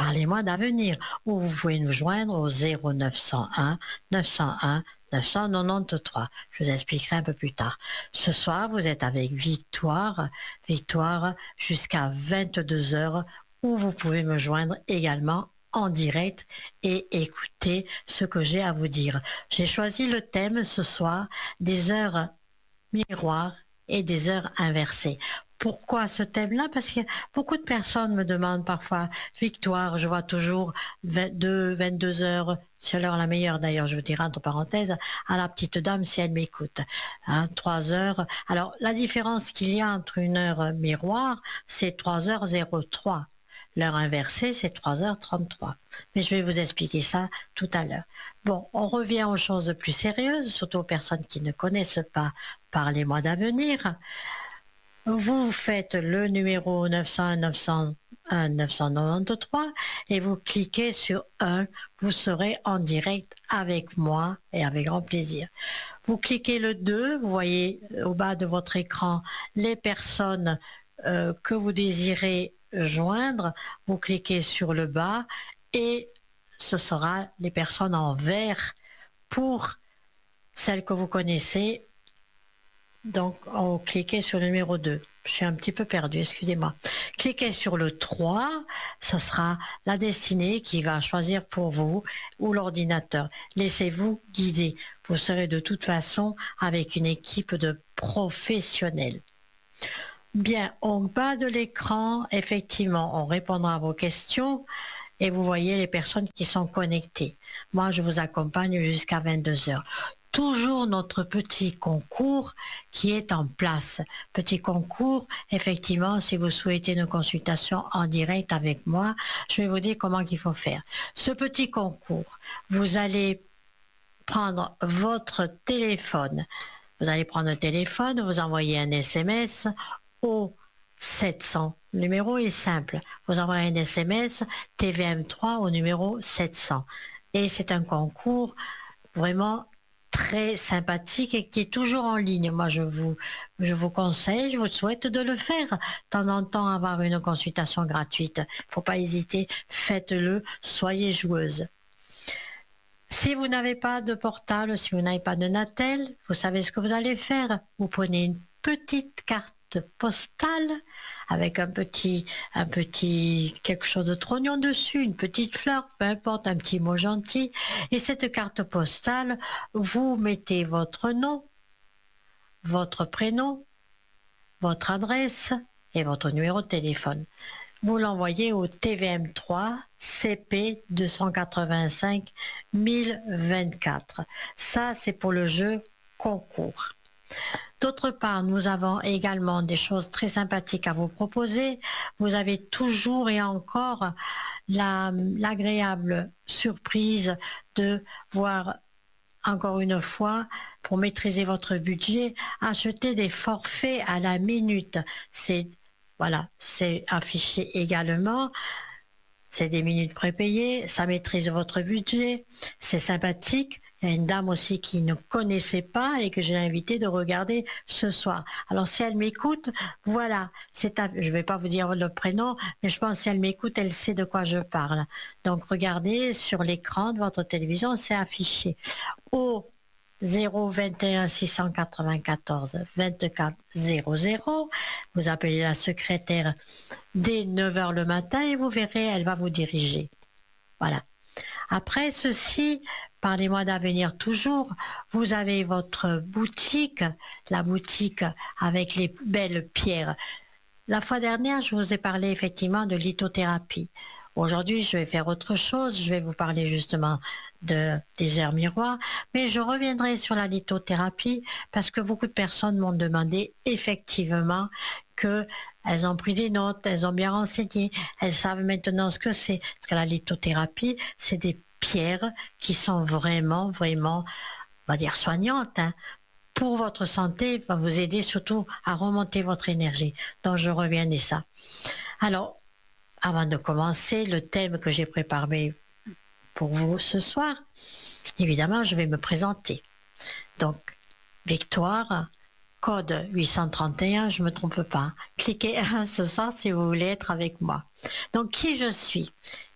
Parlez-moi d'avenir, ou vous pouvez nous joindre au 0901 901 993. Je vous expliquerai un peu plus tard. Ce soir, vous êtes avec Victoire, Victoire jusqu'à 22 heures, où vous pouvez me joindre également en direct et écouter ce que j'ai à vous dire. J'ai choisi le thème ce soir des heures miroirs et des heures inversées. Pourquoi ce thème-là? Parce que beaucoup de personnes me demandent parfois, Victoire, je vois toujours 22 heures, c'est l'heure la meilleure d'ailleurs, je vous dirai entre parenthèses, à la petite dame si elle m'écoute. 3 heures. Alors, la différence qu'il y a entre une heure miroir, c'est 3h03. L'heure inversée, c'est 3h33. Mais je vais vous expliquer ça tout à l'heure. Bon, on revient aux choses plus sérieuses, surtout aux personnes qui ne connaissent pas Parlez-moi d'avenir. Vous faites le numéro 901 901 993 et vous cliquez sur 1. Vous serez en direct avec moi et avec grand plaisir. Vous cliquez le 2, vous voyez au bas de votre écran les personnes que vous désirez joindre. Vous cliquez sur le bas et ce sera les personnes en vert pour celles que vous connaissez. Donc, on cliquait sur le numéro 2. Je suis un petit peu perdue, excusez-moi. Cliquez sur le 3, ce sera la destinée qui va choisir pour vous ou l'ordinateur. Laissez-vous guider. Vous serez de toute façon avec une équipe de professionnels. Bien, au bas de l'écran, effectivement, on répondra à vos questions et vous voyez les personnes qui sont connectées. Moi, je vous accompagne jusqu'à 22 heures. Toujours notre petit concours qui est en place. Petit concours, effectivement, si vous souhaitez une consultation en direct avec moi, je vais vous dire comment il faut faire. Ce petit concours, vous allez prendre votre téléphone. Vous allez prendre le téléphone, vous envoyez un SMS au 700. Le numéro est simple. Vous envoyez un SMS TVM3 au numéro 700. Et c'est un concours vraiment très sympathique et qui est toujours en ligne. Moi, je vous conseille, je vous souhaite de le faire. De temps en temps, avoir une consultation gratuite. Faut pas hésiter, faites-le, soyez joueuse. Si vous n'avez pas de portable, si vous n'avez pas de Natel, vous savez ce que vous allez faire. Vous prenez une petite carte postale avec un petit quelque chose de trognon dessus, une petite fleur, peu importe, un petit mot gentil. Et cette carte postale, vous mettez votre nom, votre prénom, votre adresse et votre numéro de téléphone. Vous l'envoyez au TVM3 CP 285 1024. Ça, c'est pour le jeu concours. D'autre part, nous avons également des choses très sympathiques à vous proposer. Vous avez toujours et encore l'agréable surprise de voir encore une fois, pour maîtriser votre budget, acheter des forfaits à la minute. C'est affiché également. C'est des minutes prépayées, ça maîtrise votre budget, c'est sympathique. Il y a une dame aussi qui ne connaissait pas et que j'ai invité de regarder ce soir. Alors si elle m'écoute, voilà, je ne vais pas vous dire le prénom, mais je pense que si elle m'écoute, elle sait de quoi je parle. Donc regardez sur l'écran de votre télévision, c'est affiché. Au 021 694 24 00, vous appelez la secrétaire dès 9h le matin et vous verrez, elle va vous diriger. Voilà. Après ceci, parlez-moi d'avenir toujours. Vous avez votre boutique, la boutique avec les belles pierres. La fois dernière, je vous ai parlé effectivement de lithothérapie. Aujourd'hui, je vais faire autre chose. Je vais vous parler justement des heures miroirs. Mais je reviendrai sur la lithothérapie parce que beaucoup de personnes m'ont demandé effectivement qu'elles ont pris des notes, elles ont bien renseigné, elles savent maintenant ce que c'est. Parce que la lithothérapie, c'est des pierres qui sont vraiment, vraiment, on va dire soignantes, hein, pour votre santé, va vous aider surtout à remonter votre énergie. Donc je reviens à ça. Alors, avant de commencer, le thème que j'ai préparé pour vous ce soir, évidemment, je vais me présenter. Donc, Victoire, code 831, je ne me trompe pas. Cliquez ce soir si vous voulez être avec moi. Donc, qui je suis?